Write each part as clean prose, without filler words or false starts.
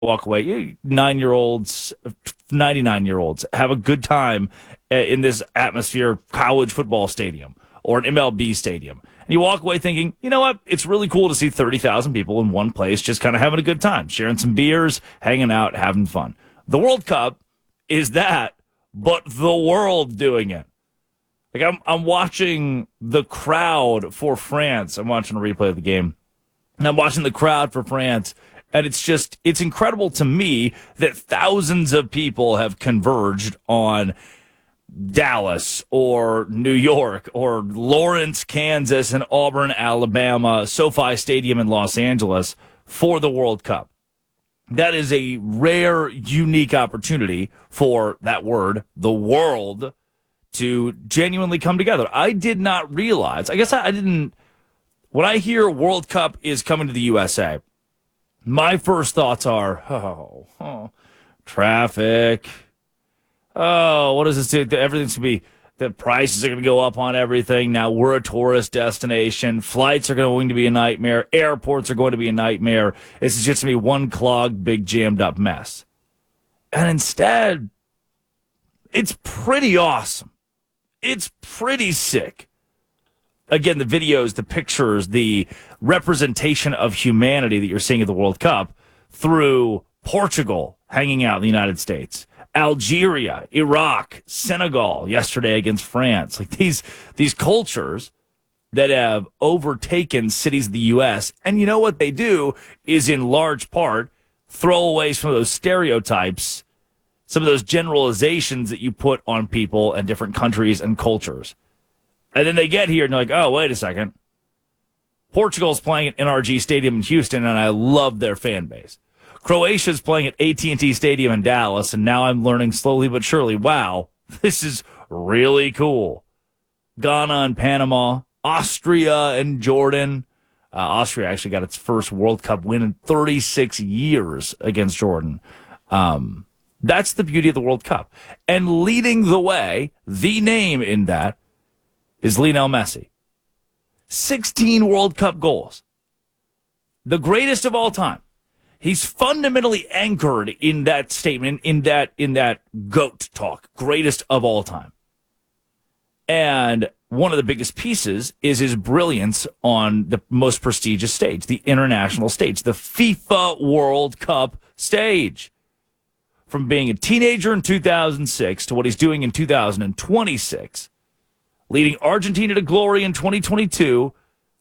walk away. 9-year-olds, 99-year-olds have a good time in this atmosphere, college football stadium or an MLB stadium. And you walk away thinking, you know what? It's really cool to see 30,000 people in one place just kind of having a good time, sharing some beers, hanging out, having fun. The World Cup is that, but the world doing it. Like I'm watching the crowd for France. I'm watching a replay of the game. And I'm watching the crowd for France. And it's incredible to me that thousands of people have converged on Dallas or New York or Lawrence, Kansas, and Auburn, Alabama, SoFi Stadium in Los Angeles for the World Cup. That is a rare, unique opportunity for that word, the world, to genuinely come together. I did not realize, I guess I didn't, when I hear World Cup is coming to the USA, my first thoughts are, traffic. Oh, what does this do? Everything's going to be, the prices are going to go up on everything. Now we're a tourist destination. Flights are going to be a nightmare. Airports are going to be a nightmare. This is just going to be one clogged, big, jammed up mess. And instead, it's pretty awesome. It's pretty sick. Again, the videos, the pictures, the representation of humanity that you're seeing at the World Cup through Portugal hanging out in the United States, Algeria, Iraq, Senegal yesterday against France. Like these cultures that have overtaken cities of the U.S. And you know what they do is in large part throw away some of those stereotypes, some of those generalizations that you put on people and different countries and cultures. And then they get here and they're like, oh, wait a second. Portugal's playing at NRG Stadium in Houston, and I love their fan base. Croatia's playing at AT&T Stadium in Dallas, and now I'm learning slowly but surely, wow, this is really cool. Ghana and Panama, Austria and Jordan. Austria actually got its first World Cup win in 36 years against Jordan. That's the beauty of the World Cup. And leading the way, the name in that, is Lionel Messi. 16 World Cup goals. The greatest of all time. He's fundamentally anchored in that statement, in that GOAT talk, greatest of all time. And one of the biggest pieces is his brilliance on the most prestigious stage, the international stage, the FIFA World Cup stage. From being a teenager in 2006 to what he's doing in 2026, leading Argentina to glory in 2022,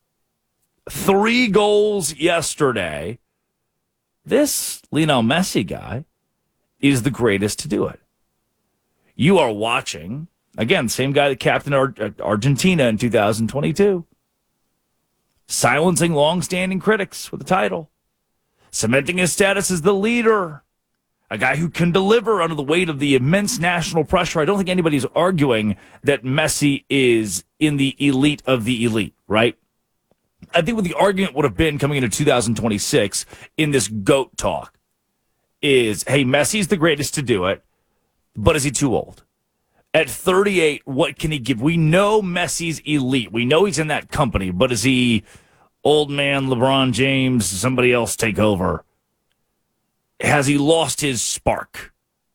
3 goals yesterday. This Lionel Messi guy is the greatest to do it. You are watching, again, same guy that captained Argentina in 2022, silencing long-standing critics with the title, cementing his status as the leader, a guy who can deliver under the weight of the immense national pressure. I don't think anybody's arguing that Messi is in the elite of the elite, right? I think what the argument would have been coming into 2026 in this GOAT talk is, hey, Messi's the greatest to do it, but is he too old? At 38, what can he give? We know Messi's elite. We know he's in that company, but is he old man LeBron James, somebody else take over? Has he lost his spark?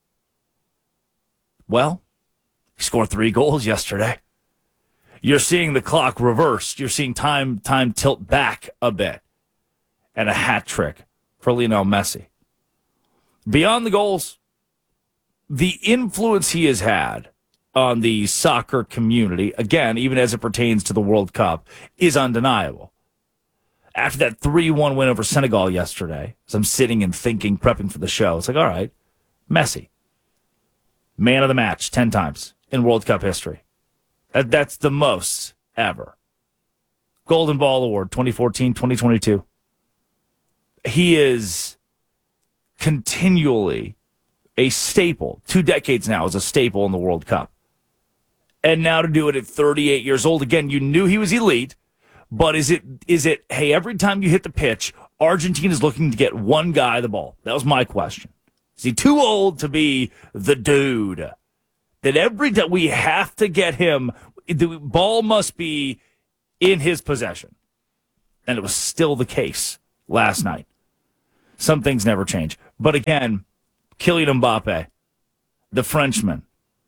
Well, he scored 3 goals yesterday. You're seeing the clock reversed. You're seeing time tilt back a bit. And a hat trick for Lionel Messi. Beyond the goals, the influence he has had on the soccer community, again, even as it pertains to the World Cup, is undeniable. After that 3-1 win over Senegal yesterday, as I'm sitting and thinking, prepping for the show, it's like, all right, Messi, man of the match 10 times in World Cup history. That's the most ever. Golden Ball Award, 2014, 2022. He is continually a staple. 2 decades now as a staple in the World Cup. And now to do it at 38 years old, again, you knew he was elite. But is it, hey, every time you hit the pitch, Argentina's looking to get one guy the ball? That was my question. Is he too old to be the dude? That every time we have to get him, the ball must be in his possession. And it was still the case last night. Some things never change. But again, Kylian Mbappe, the Frenchman,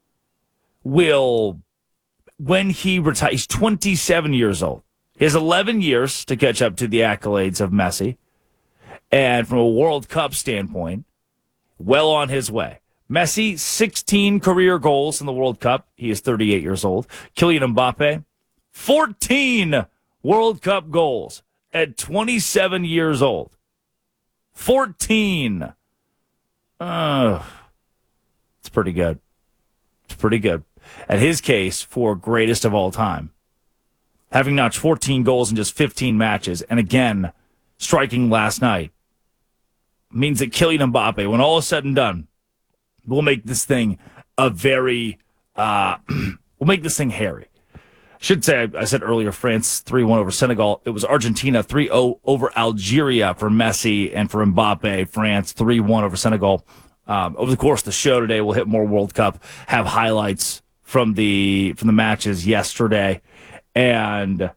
will, when he retires, he's 27 years old. He has 11 years to catch up to the accolades of Messi. And from a World Cup standpoint, well on his way. Messi, 16 career goals in the World Cup. He is 38 years old. Kylian Mbappe, 14 World Cup goals at 27 years old. 14. It's pretty good. It's pretty good. At his case, for greatest of all time, having notched 14 goals in just 15 matches, and again, striking last night, means that Kylian Mbappe, when all is said and done, will make this thing a very, will make this thing hairy. Should say, I said earlier, France 3-1 over Senegal. It was Argentina 3-0 over Algeria for Messi, and for Mbappe, France 3-1 over Senegal. Over the course of the show today, we'll hit more World Cup, have highlights from the matches yesterday, and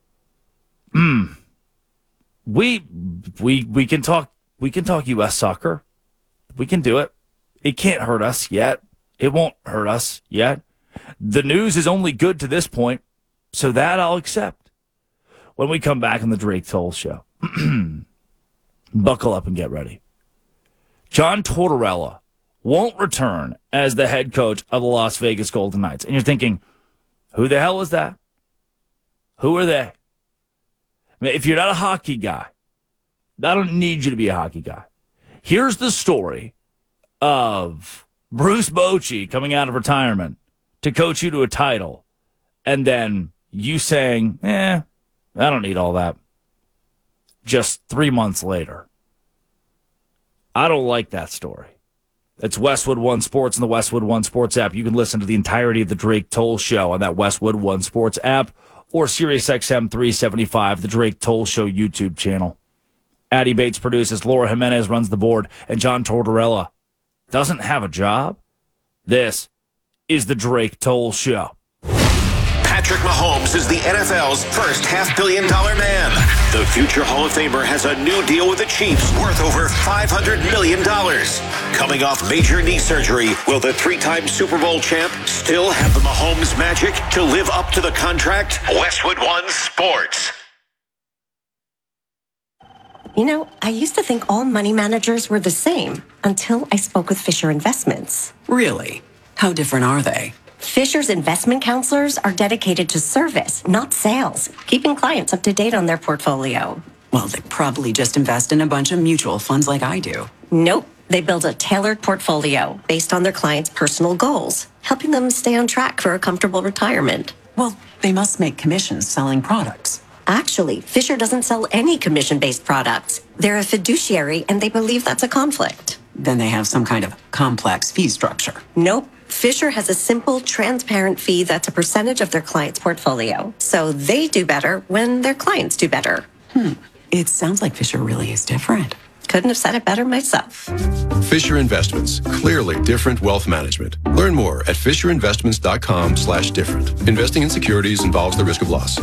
we can talk U.S. soccer. We can do it. It can't hurt us yet. It won't hurt us yet. The news is only good to this point, so that I'll accept. When we come back on the Drake Toll Show, buckle up and get ready. John Tortorella won't return as the head coach of the Las Vegas Golden Knights. And you're thinking, who the hell is that? Who are they? I mean, if you're not a hockey guy, I don't need you to be a hockey guy. Here's the story of Bruce Bochy coming out of retirement to coach you to a title, and then you saying, I don't need all that. Just 3 months later. I don't like that story. It's Westwood One Sports and the Westwood One Sports app. You can listen to the entirety of the Drake Toll Show on that Westwood One Sports app or SiriusXM 375, the Drake Toll Show YouTube channel. Addie Bates produces, Laura Jimenez runs the board, and John Tortorella doesn't have a job. This is the Drake Toll Show. Patrick Mahomes is the NFL's first $500 million man. The future Hall of Famer has a new deal with the Chiefs worth over $500 million. Coming off major knee surgery, will the three-time Super Bowl champ still have the Mahomes magic to live up to the contract? Westwood One Sports. You know, I used to think all money managers were the same until I spoke with Fisher Investments. Really? How different are they? Fisher's investment counselors are dedicated to service, not sales, keeping clients up to date on their portfolio. Well, they probably just invest in a bunch of mutual funds like I do. Nope. They build a tailored portfolio based on their clients' personal goals, helping them stay on track for a comfortable retirement. Well, they must make commissions selling products. Actually, Fisher doesn't sell any commission-based products. They're a fiduciary, and they believe that's a conflict. Then they have some kind of complex fee structure. Nope. Fisher has a simple, transparent fee that's a percentage of their client's portfolio. So they do better when their clients do better. It sounds like Fisher really is different. Couldn't have said it better myself. Fisher Investments. Clearly different wealth management. Learn more at FisherInvestments.com/different. Investing in securities involves the risk of loss.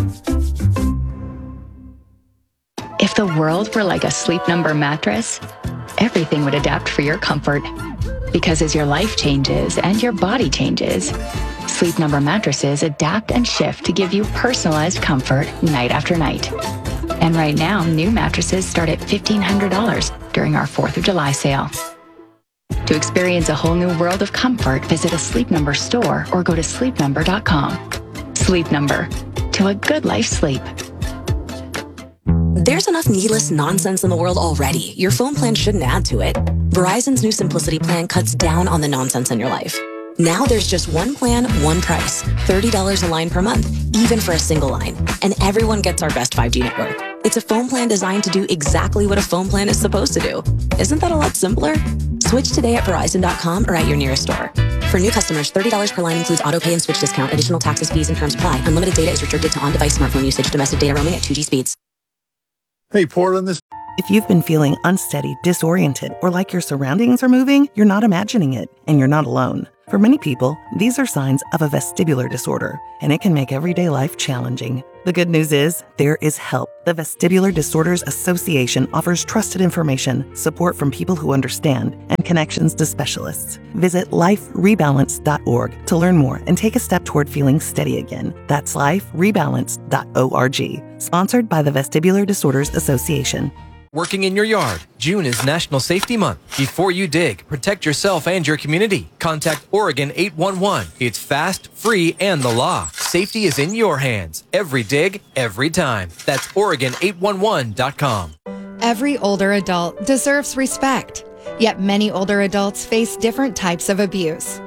If the world were like a Sleep Number mattress, everything would adapt for your comfort. Because as your life changes and your body changes, Sleep Number mattresses adapt and shift to give you personalized comfort night after night. And right now, new mattresses start at $1,500 during our 4th of July sale. To experience a whole new world of comfort, visit a Sleep Number store or go to sleepnumber.com. Sleep Number. To a good life sleep. There's enough needless nonsense in the world already. Your phone plan shouldn't add to it. Verizon's new Simplicity plan cuts down on the nonsense in your life. Now there's just one plan, one price. $30 a line per month, even for a single line. And everyone gets our best 5G network. It's a phone plan designed to do exactly what a phone plan is supposed to do. Isn't that a lot simpler? Switch today at Verizon.com or at your nearest store. For new customers, $30 per line includes auto pay and switch discount. Additional taxes, fees, and terms apply. Unlimited data is restricted to on-device smartphone usage. Domestic data roaming at 2G speeds. Hey, Portland, this... If you've been feeling unsteady, disoriented, or like your surroundings are moving, you're not imagining it, and you're not alone. For many people, these are signs of a vestibular disorder, and it can make everyday life challenging. The good news is, there is help. The Vestibular Disorders Association offers trusted information, support from people who understand, and connections to specialists. Visit liferebalance.org to learn more and take a step toward feeling steady again. That's liferebalance.org. Sponsored by the Vestibular Disorders Association. Working in your yard. June is National Safety Month. Before you dig, protect yourself and your community. Contact Oregon 811. It's fast, free, and the law. Safety is in your hands. Every dig, every time. That's Oregon811.com. Every older adult deserves respect, yet many older adults face different types of abuse.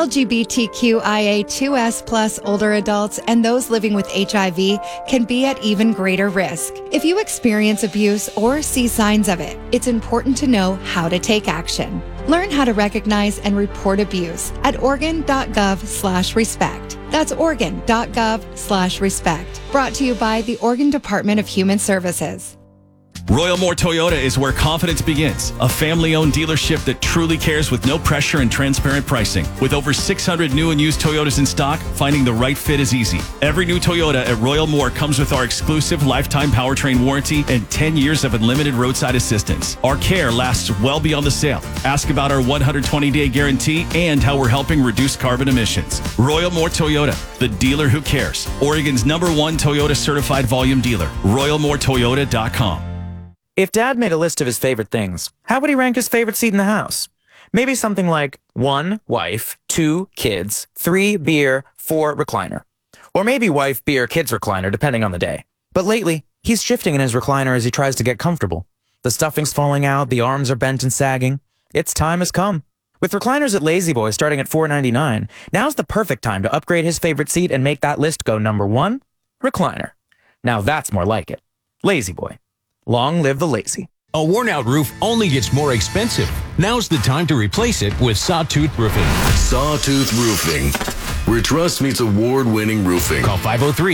LGBTQIA2S+ older adults and those living with HIV can be at even greater risk. If you experience abuse or see signs of it, it's important to know how to take action. Learn how to recognize and report abuse at oregon.gov/respect. That's oregon.gov/respect. Brought to you by the Oregon Department of Human Services. Royal Moore Toyota is where confidence begins. A family-owned dealership that truly cares with no pressure and transparent pricing. With over 600 new and used Toyotas in stock, finding the right fit is easy. Every new Toyota at Royal Moore comes with our exclusive lifetime powertrain warranty and 10 years of unlimited roadside assistance. Our care lasts well beyond the sale. Ask about our 120-day guarantee and how we're helping reduce carbon emissions. Royal Moore Toyota, the dealer who cares. Oregon's #1 Toyota certified volume dealer. RoyalMooreToyota.com. If Dad made a list of his favorite things, how would he rank his favorite seat in the house? Maybe something like 1, wife, 2, kids, 3, beer, 4, recliner. Or maybe wife, beer, kids, recliner, depending on the day. But lately, he's shifting in his recliner as he tries to get comfortable. The stuffing's falling out, the arms are bent and sagging. Its time has come. With recliners at La-Z-Boy starting at $4.99, now's the perfect time to upgrade his favorite seat and make that list go number 1, recliner. Now that's more like it. La-Z-Boy. Long live the lazy. A worn-out roof only gets more expensive. Now's the time to replace it with Sawtooth Roofing. Sawtooth Roofing, where trust meets award-winning roofing. Call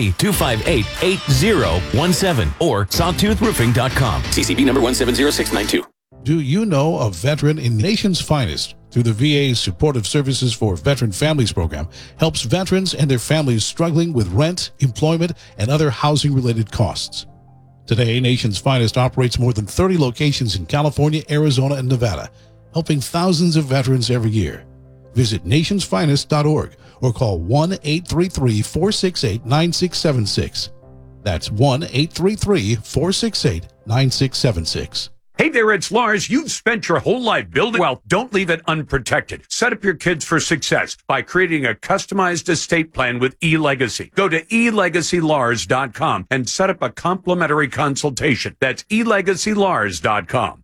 503-258-8017 or sawtoothroofing.com. CCB number 170692. Do you know a veteran in Nation's Finest? Through the VA's Supportive Services for Veteran Families program, helps veterans and their families struggling with rent, employment, and other housing-related costs. Today, Nation's Finest operates more than 30 locations in California, Arizona, and Nevada, helping thousands of veterans every year. Visit nationsfinest.org or call 1-833-468-9676. That's 1-833-468-9676. Hey there, it's Lars. You've spent your whole life building wealth. Don't leave it unprotected. Set up your kids for success by creating a customized estate plan with eLegacy. Go to elegacylars.com and set up a complimentary consultation. That's elegacylars.com.